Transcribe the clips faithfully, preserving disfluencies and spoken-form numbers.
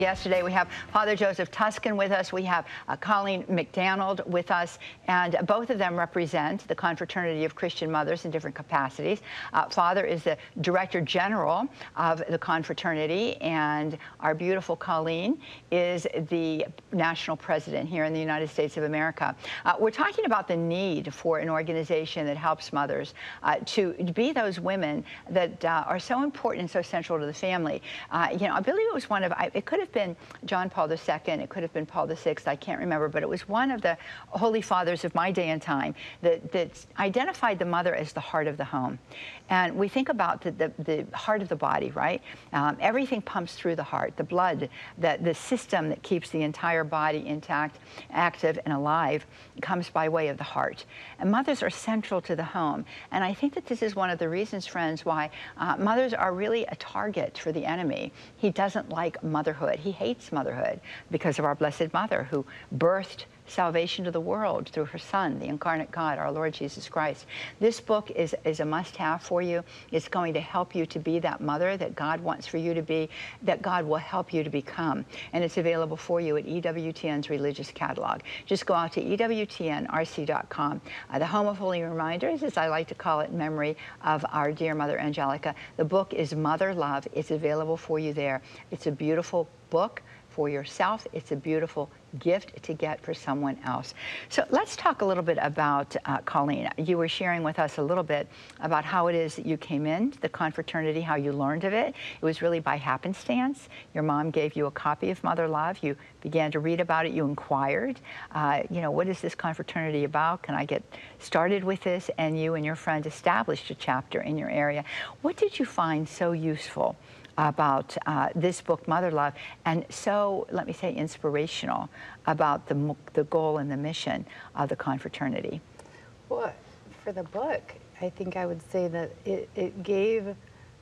Yesterday, we have Father Joseph Tuscan with us. We have uh, Colleen McDonald with us, and both of them represent the Confraternity of Christian Mothers in different capacities. Uh, Father is the Director General of the Confraternity, and our beautiful Colleen is the National President here in the United States of America. Uh, we're talking about the need for an organization that helps mothers uh, to be those women that uh, are so important and so central to the family. Uh, you know, I believe it was one of, I, it could have been John Paul the Second, it could have been Paul the Sixth, I can't remember, but it was one of the Holy Fathers of my day and time that, that identified the mother as the heart of the home. And we think about the, the, the heart of the body, right? Um, everything pumps through the heart, the blood, the, the system that keeps the entire body intact, active, and alive comes by way of the heart. And mothers are central to the home. And I think that this is one of the reasons, friends, why uh, mothers are really a target for the enemy. He doesn't like motherhood. He hates motherhood because of our Blessed Mother, who birthed salvation to the world through her Son, the incarnate God, our Lord Jesus Christ. This book is, is a must-have for you. It's going to help you to be that mother that God wants for you to be, that God will help you to become. And it's available for you at E W T N's Religious Catalog. Just go out to E W T N R C dot com. Uh, the Home of Holy Reminders, as I like to call it, in memory of our dear Mother Angelica. The book is Mother Love. It's available for you there. It's a beautiful book for yourself. It's a beautiful gift to get for someone else. So let's talk a little bit about uh, Colleen. You were sharing with us a little bit about how it is that you came into the confraternity, how you learned of it. It was really by happenstance. Your mom gave you a copy of Mother Love. You began to read about it. You inquired, uh, you know, what is this confraternity about? Can I get started with this? And you and your friend established a chapter in your area. What did you find so useful about uh, this book, Mother Love, and so, let me say, inspirational about the, the goal and the mission of the confraternity? Well, for the book, I think I would say that it, it gave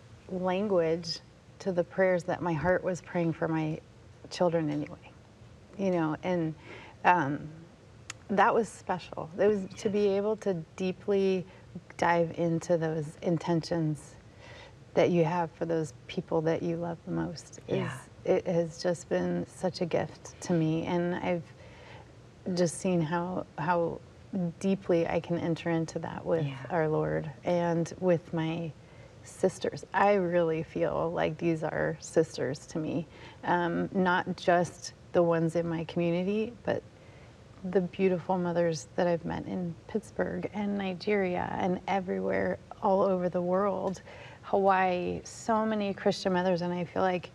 language to the prayers that my heart was praying for my children anyway, you know, and um, that was special. It was to be able to deeply dive into those intentions that you have for those people that you love the most. Is, yeah. It has just been such a gift to me, and I've just seen how how deeply I can enter into that with yeah. our Lord and with my sisters. I really feel like these are sisters to me, um, not just the ones in my community, but the beautiful mothers that I've met in Pittsburgh and Nigeria and everywhere all over the world. Hawaii, so many Christian mothers, and I feel like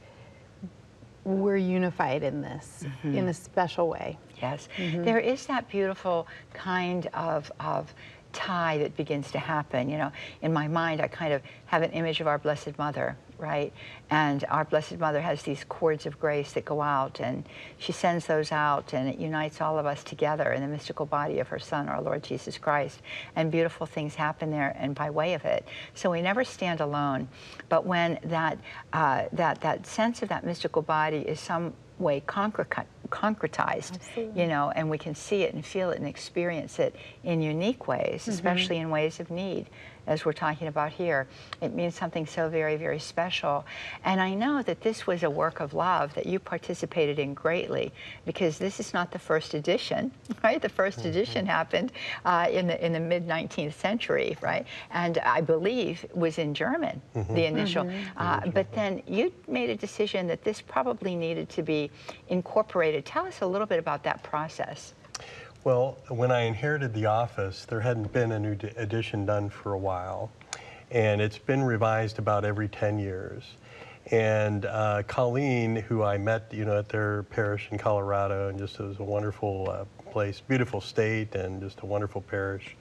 we're unified in this mm-hmm. in a special way. Yes, mm-hmm. There is that beautiful kind of, of tie that begins to happen. You know, in my mind, I kind of have an image of our Blessed Mother, right? And our Blessed Mother has these cords of grace that go out, and she sends those out, and it unites all of us together in the mystical body of her Son, our Lord Jesus Christ. And beautiful things happen there and by way of it. So we never stand alone. But when that, uh, that, that sense of that mystical body is some way concretized, Absolutely. you know, and we can see it and feel it and experience it in unique ways, mm-hmm. especially in ways of need, as we're talking about here. It means something so very, very special. And I know that this was a work of love that you participated in greatly, because this is not the first edition, right? The first mm-hmm. edition happened uh, in the in the mid nineteenth century, right? And I believe was in German, mm-hmm. the initial. Mm-hmm. uh, but then you made a decision that this probably needed to be incorporated. Tell us a little bit about that process. Well, when I inherited the office, there hadn't been a new edition done for a while, and it's been revised about every ten years. And uh, Colleen, who I met, you know, at their parish in Colorado, and just it was a wonderful uh, place, beautiful state, and just a wonderful parish.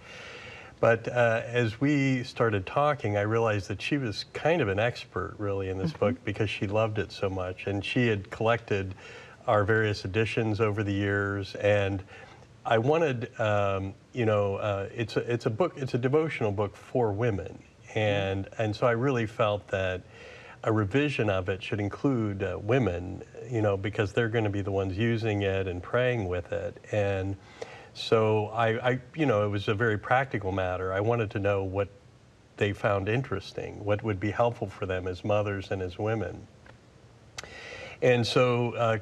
But uh, as we started talking, I realized that she was kind of an expert, really, in this mm-hmm. book, because she loved it so much, and she had collected our various editions over the years, and I wanted, um, you know, uh, it's a it's a book, it's a devotional book for women, and and so I really felt that a revision of it should include uh, women, you know, because they're going to be the ones using it and praying with it, and so I, I, you know, it was a very practical matter. I wanted to know what they found interesting, what would be helpful for them as mothers and as women. And so uh,